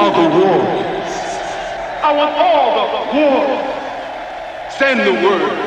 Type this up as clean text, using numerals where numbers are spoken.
of the world. I want all the world. Send the word.